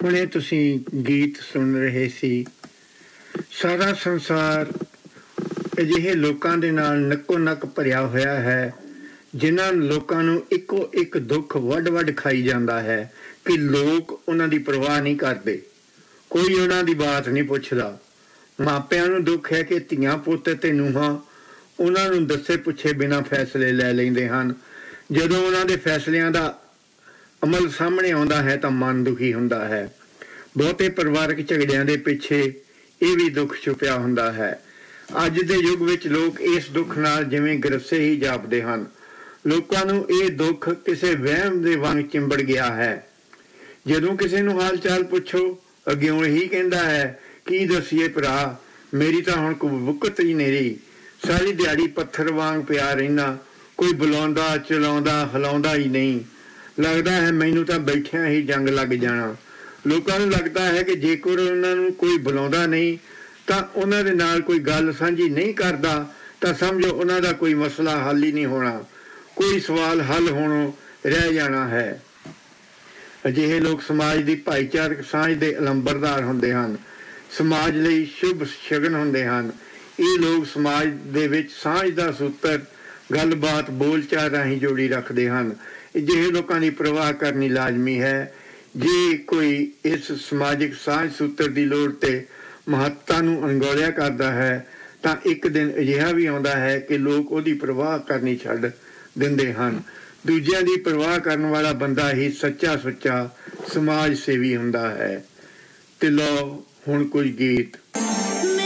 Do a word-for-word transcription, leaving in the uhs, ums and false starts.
ਹੁਣੇ ਤੁਸੀਂ ਗੀਤ ਸੁਣ ਰਹੇ ਸੀ। ਸਾਰਾ ਸੰਸਾਰ ਅਜਿਹੇ ਲੋਕਾਂ ਦੇ ਨਾਲ ਨੱਕੋ ਨੱਕ ਭਰਿਆ ਹੋਇਆ ਹੈ ਜਿਨ੍ਹਾਂ ਲੋਕਾਂ ਨੂੰ ਇੱਕੋ ਇੱਕ ਦੁੱਖ ਵੱਢ ਵੱਢ ਖਾਈ ਜਾਂਦਾ ਹੈ ਕਿ ਲੋਕ ਉਹਨਾਂ ਦੀ ਪਰਵਾਹ ਨਹੀਂ ਕਰਦੇ, ਕੋਈ ਉਹਨਾਂ ਦੀ ਬਾਤ ਨਹੀਂ ਪੁੱਛਦਾ। ਮਾਪਿਆਂ ਨੂੰ ਦੁੱਖ ਹੈ ਕਿ ਧੀਆਂ ਪੁੱਤ ਤੇ ਨੂੰਹਾਂ ਉਹਨਾਂ ਨੂੰ ਦੱਸੇ ਪੁੱਛੇ ਬਿਨਾਂ ਫੈਸਲੇ ਲੈ ਲੈਂਦੇ ਹਨ। ਜਦੋਂ ਉਹਨਾਂ ਦੇ ਫੈਸਲਿਆਂ ਦਾ ਅਮਲ ਸਾਹਮਣੇ ਆਉਂਦਾ ਹੈ ਤਾਂ ਮਨ ਦੁਖੀ ਹੁੰਦਾ ਹੈ। ਬਹੁਤੇ ਪਰਿਵਾਰਕ ਝਗੜਿਆਂ ਦੇ ਪਿੱਛੇ ਇਹ ਵੀ ਦੁੱਖ ਛੁਪਿਆ ਹੁੰਦਾ ਹੈ। ਅੱਜ ਦੇ ਯੁੱਗ ਵਿੱਚ ਲੋਕ ਇਸ ਦੁੱਖ ਨਾਲ ਜਿਵੇਂ ਗਰਸੇ ਹੀ ਜਾਪਦੇ ਹਨ। ਲੋਕਾਂ ਨੂੰ ਇਹ ਦੁੱਖ ਕਿਸੇ ਵਹਿਮ ਦੇ ਵਾਂਗ ਚਿੰਬੜ ਗਿਆ ਹੈ। ਜਦੋਂ ਕਿਸੇ ਨੂੰ ਹਾਲ ਚਾਲ ਪੁੱਛੋ ਅੱਗਿਓਂ ਇਹੀ ਕਹਿੰਦਾ ਹੈ, ਕੀ ਦੱਸੀਏ ਭਰਾ, ਮੇਰੀ ਤਾਂ ਹੁਣ ਕੋਈ ਵੁਕਤ ਹੀ ਨਹੀਂ ਰਹੀ, ਸਾਰੀ ਦਿਹਾੜੀ ਪੱਥਰ ਵਾਂਗ ਪਿਆ ਰਹਿਣਾ, ਕੋਈ ਬੁਲਾਉਂਦਾ ਚਲਾਉਂਦਾ ਹਿਲਾਉਂਦਾ ਹੀ ਨਹੀਂ, ਲੱਗਦਾ ਹੈ ਮੈਨੂੰ ਤਾਂ ਬੈਠਿਆਂ ਹੀ ਜੰਗ ਲੱਗ ਜਾਣਾ। ਲੋਕਾਂ ਨੂੰ ਲੱਗਦਾ ਹੈ ਕਿ ਜੇਕਰ ਉਹਨਾਂ ਨੂੰ ਕੋਈ ਬੁਲਾਉਂਦਾ ਨਹੀਂ ਤਾਂ ਉਹਨਾਂ ਦੇ ਨਾਲ ਕੋਈ ਗੱਲ ਸਾਂਝੀ ਨਹੀਂ ਕਰਦਾ ਤਾਂ ਸਮਝੋ ਉਹਨਾਂ ਦਾ ਕੋਈ ਮਸਲਾ ਹੱਲ ਹੀ ਨਹੀਂ ਹੋਣਾ, ਕੋਈ ਸਵਾਲ ਹੱਲ ਹੋਣੋਂ ਰਹਿ ਜਾਣਾ ਹੈ। ਅਜਿਹੇ ਲੋਕ ਸਮਾਜ ਦੀ ਭਾਈਚਾਰਕ ਸਾਂਝ ਦੇ ਅਲੰਬਰਦਾਰ ਹੁੰਦੇ ਹਨ, ਸਮਾਜ ਲਈ ਸ਼ੁਭ ਸ਼ਗਨ ਹੁੰਦੇ ਹਨ। ਇਹ ਲੋਕ ਸਮਾਜ ਦੇ ਵਿੱਚ ਸਾਂਝ ਦਾ ਸੂਤਰ ਗੱਲਬਾਤ ਬੋਲਚਾਲ ਰਾਹੀਂ ਜੋੜੀ ਰੱਖਦੇ ਹਨ। ਅਜਿਹੇ ਲੋਕਾਂ ਦੀ ਪਰਵਾਹ ਕਰਨੀ ਲਾਜ਼ਮੀ ਹੈ। ਜੇ ਕੋਈ ਇਸ ਸਮਾਜਿਕ ਸਾਂਝ ਸੂਤਰ ਦੀ ਲੋੜ ਤੇ ਮਹੱਤਤਾ ਨੂੰ ਅਣਗੌਲਿਆ ਕਰਦਾ ਹੈ ਤਾਂ ਇੱਕ ਦਿਨ ਅਜਿਹਾ ਵੀ ਆਉਂਦਾ ਹੈ ਕਿ ਲੋਕ ਉਹਦੀ ਪਰਵਾਹ ਕਰਨੀ ਛੱਡ ਦਿੰਦੇ ਹਨ। ਦੂਜਿਆਂ ਦੀ ਪਰਵਾਹ ਕਰਨ ਵਾਲਾ ਬੰਦਾ ਹੀ ਸੱਚਾ ਸੁੱਚਾ ਸਮਾਜ ਸੇਵੀ ਹੁੰਦਾ ਹੈ। ਤੇ ਲਓ ਹੁਣ ਕੁਝ ਗੀਤ।